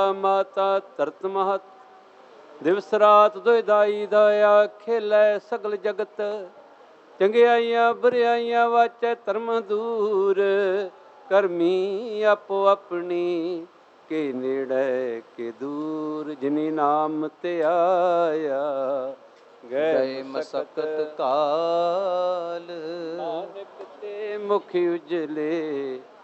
ਮਾਤਾ ਧਰਤ ਮਹਤ ਦਿਵਸ ਰਾਤ ਦੁਇ ਦਾਈ ਦਇਆ ਖੇਲੇ ਸਗਲ ਜਗਤ ਚੰਗਿਆਈਆਂ ਬੁਰਿਆਈਆਂ ਵਾਚੈ ਧਰਮ ਦੂਰ ਕਰਮੀ ਆਪੋ ਆਪਣੀ ਕੇ ਨੇੜੇ ਕੇ ਦੂਰ ਜਿਨੀ ਨਾਮ ਤੇ ਆਇਆ ਗਏ ਮਸਕਤ ਕਾਲ ਨਾਨਕ ਤੇ ਮੁਖ ਉਜਲੇ